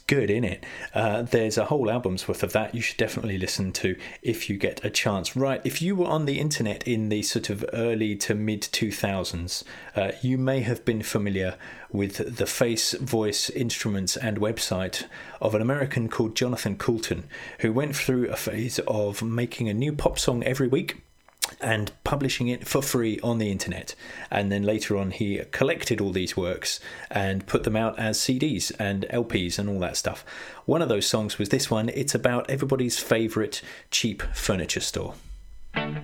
good, isn't it? There's a whole album's worth of that you should definitely listen to if you get a chance. Right, if you were on the internet in the sort of early to mid 2000s, you may have been familiar with the face, voice, instruments and website of an American called Jonathan Coulton, who went through a phase of making a new pop song every week and publishing it for free on the internet. And then later on he collected all these works and put them out as CDs and LPs and all that stuff. One of those songs was this one. It's about everybody's favourite cheap furniture store.